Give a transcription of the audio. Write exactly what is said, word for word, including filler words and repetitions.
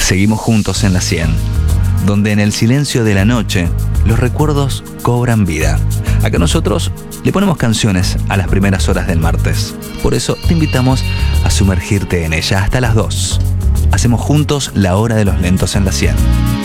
Seguimos juntos en la cien, donde en el silencio de la noche los recuerdos cobran vida. Acá nosotros le ponemos canciones a las primeras horas del martes. Por eso te invitamos a sumergirte en ella hasta las dos. Hacemos juntos la hora de los lentos en la cien.